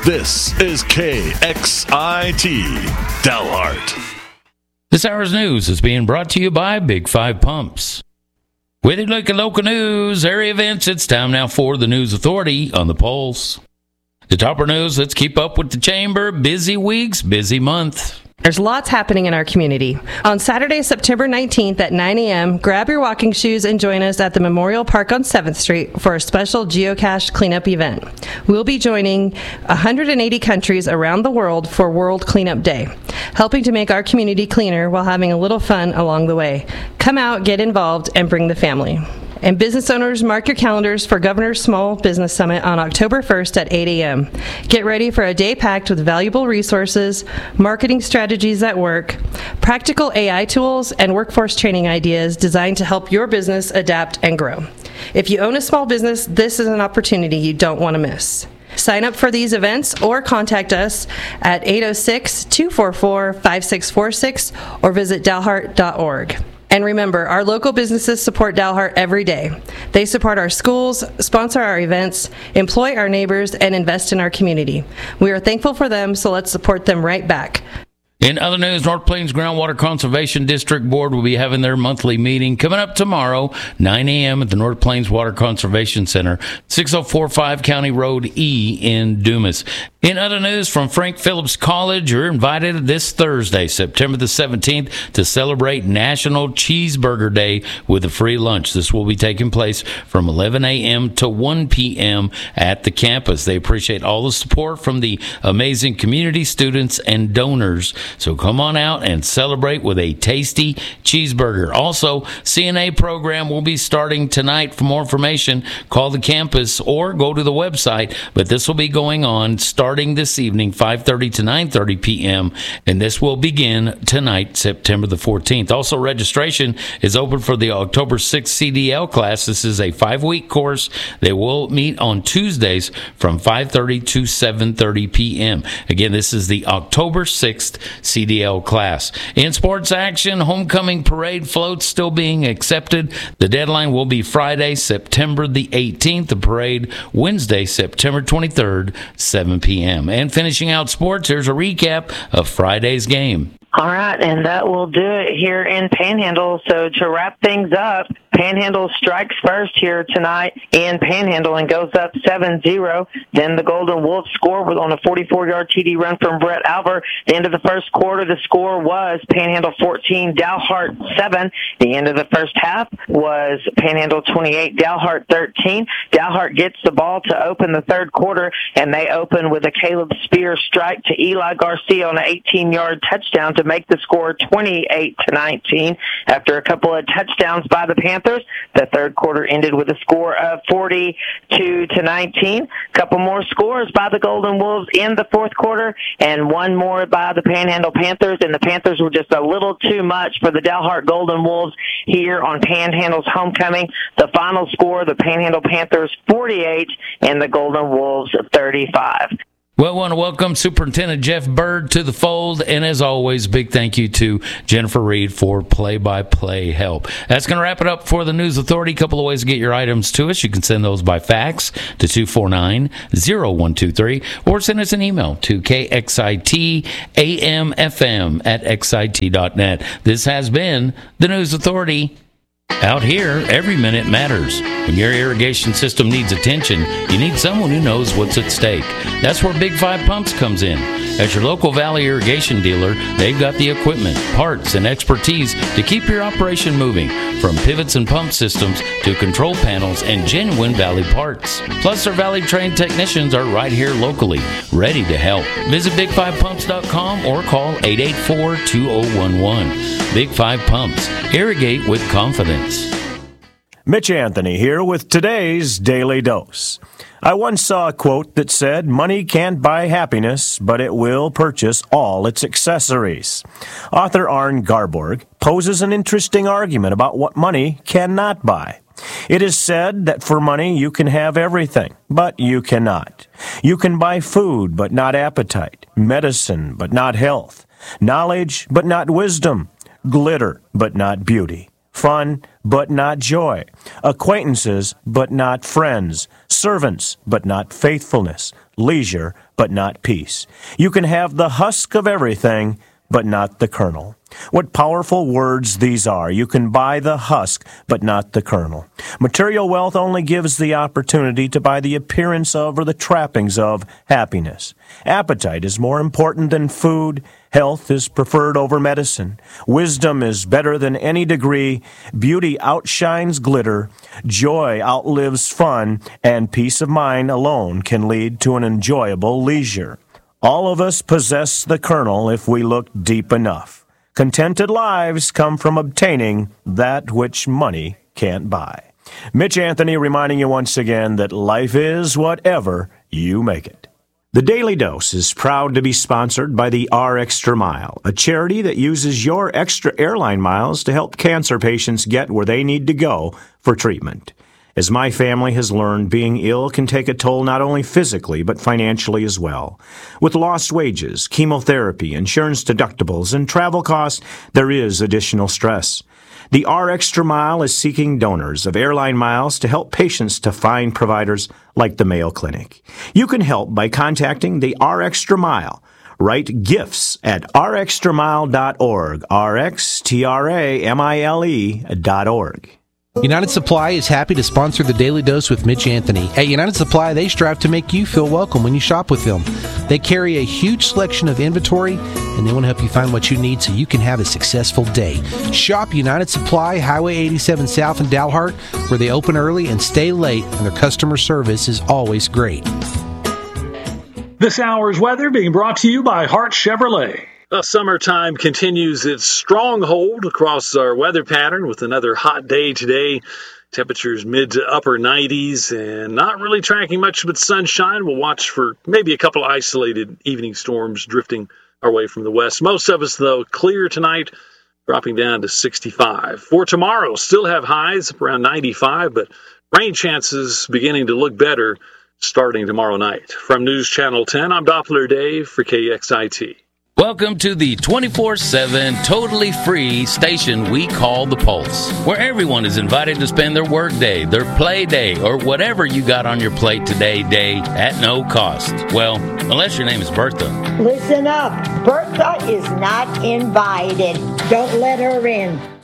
This is KXIT Dalhart. This hour's news is being brought to you by Big 5 Pumps. With you look at local news, area events, it's time now for the News Authority on the Pulse. The topper news, let's keep up with the chamber. Busy weeks, busy month. There's lots happening in our community. On Saturday, September 19th at 9 a.m., grab your walking shoes and join us at the Memorial Park on 7th Street for a special geocache cleanup event. We'll be joining 180 countries around the world for World Cleanup Day, helping to make our community cleaner while having a little fun along the way. Come out, get involved, and bring the family. And business owners, mark your calendars for Governor's Small Business Summit on October 1st at 8 a.m. Get ready for a day packed with valuable resources, marketing strategies at work, practical AI tools, and workforce training ideas designed to help your business adapt and grow. If you own a small business, this is an opportunity you don't want to miss. Sign up for these events or contact us at 806-244-5646 or visit dalhart.org. And remember, our local businesses support Dalhart every day. They support our schools, sponsor our events, employ our neighbors, and invest in our community. We are thankful for them, so let's support them right back. In other news, North Plains Groundwater Conservation District Board will be having their monthly meeting coming up tomorrow, 9 a.m. at the North Plains Water Conservation Center, 6045 County Road E in Dumas. In other news from Frank Phillips College, you're invited this Thursday, September the 17th, to celebrate National Cheeseburger Day with a free lunch. This will be taking place from 11 a.m. to 1 p.m. at the campus. They appreciate all the support from the amazing community, students, and donors. So come on out and celebrate with a tasty cheeseburger. Also, CNA program will be starting tonight. For more information, call the campus or go to the website. But this will be going on starting this evening, 5:30 to 9:30 p.m., and this will begin tonight, September the 14th. Also, registration is open for the October 6th CDL class. This is a 5-week course. They will meet on Tuesdays from 5:30 to 7:30 p.m. Again, this is the October 6th CDL class. In sports action, homecoming parade floats still being accepted. The deadline will be Friday, September the 18th. The parade Wednesday, September 23rd, 7 p.m. And finishing out sports, here's a recap of Friday's game. All right, and that will do it here in Panhandle. So to wrap things up, Panhandle strikes first here tonight in Panhandle and goes up 7-0. Then the Golden Wolves score on a 44-yard TD run from Brett Alver. At the end of the first quarter, the score was Panhandle 14, Dalhart 7. The end of the first half was Panhandle 28, Dalhart 13. Dalhart gets the ball to open the third quarter, and they open with a Caleb Spear strike to Eli Garcia on an 18-yard touchdown to make the score 28-19. After a couple of touchdowns by the Panthers, the third quarter ended with a score of 42-19. A couple more scores by the Golden Wolves in the fourth quarter, and one more by the Panhandle Panthers, and the Panthers were just a little too much for the Dalhart Golden Wolves here on Panhandle's homecoming. The final score, the Panhandle Panthers 48 and the Golden Wolves 35. Well, I want to welcome Superintendent Jeff Bird to the fold, and as always, big thank you to Jennifer Reed for play-by-play help. That's going to wrap it up for the News Authority. A couple of ways to get your items to us. You can send those by fax to 249-0123, or send us an email to kxitamfm@xit.net. This has been the News Authority. Out here, every minute matters. When your irrigation system needs attention, you need someone who knows what's at stake. That's where Big 5 Pumps comes in. As your local Valley irrigation dealer, they've got the equipment, parts, and expertise to keep your operation moving, from pivots and pump systems to control panels and genuine Valley parts. Plus, their Valley-trained technicians are right here locally, ready to help. Visit big5pumps.com or call 884-2011. Big 5 Pumps. Irrigate with confidence. Mitch Anthony here with today's Daily Dose. I once saw a quote that said, "Money can't buy happiness, but it will purchase all its accessories." Author Arne Garborg poses an interesting argument about what money cannot buy. It is said that for money you can have everything, but you cannot. You can buy food, but not appetite, medicine, but not health, knowledge, but not wisdom, glitter, but not beauty, fun, but not joy, acquaintances, but not friends, servants, but not faithfulness, leisure, but not peace. You can have the husk of everything, but not the kernel. What powerful words these are. You can buy the husk, but not the kernel. Material wealth only gives the opportunity to buy the appearance of or the trappings of happiness. Appetite is more important than food. Health is preferred over medicine. Wisdom is better than any degree. Beauty outshines glitter. Joy outlives fun. And peace of mind alone can lead to an enjoyable leisure. All of us possess the kernel if we look deep enough. Contented lives come from obtaining that which money can't buy. Mitch Anthony reminding you once again that life is whatever you make it. The Daily Dose is proud to be sponsored by the R Extra Mile, a charity that uses your extra airline miles to help cancer patients get where they need to go for treatment. As my family has learned, being ill can take a toll not only physically, but financially as well. With lost wages, chemotherapy, insurance deductibles, and travel costs, there is additional stress. The R Extra Mile is seeking donors of airline miles to help patients to find providers like the Mayo Clinic. You can help by contacting the R Extra Mile. Write gifts at rextramile.org, rxtramile.org. United Supply is happy to sponsor the Daily Dose with Mitch Anthony. At United Supply, they strive to make you feel welcome when you shop with them. They carry a huge selection of inventory, and they want to help you find what you need so you can have a successful day. Shop United Supply, Highway 87 South in Dalhart, where they open early and stay late, and their customer service is always great. This hour's weather being brought to you by Hart Chevrolet. Summertime continues its stronghold across our weather pattern with another hot day today. Temperatures mid to upper 90s and not really tracking much but sunshine. We'll watch for maybe a couple isolated evening storms drifting our way from the west. Most of us, though, clear tonight, dropping down to 65. For tomorrow, still have highs around 95, but rain chances beginning to look better starting tomorrow night. From News Channel 10, I'm Doppler Dave for KXIT. Welcome to the 24/7, totally free station we call The Pulse, where everyone is invited to spend their work day, their play day, or whatever you got on your plate today day at no cost. Well, unless your name is Bertha. Listen up. Bertha is not invited. Don't let her in.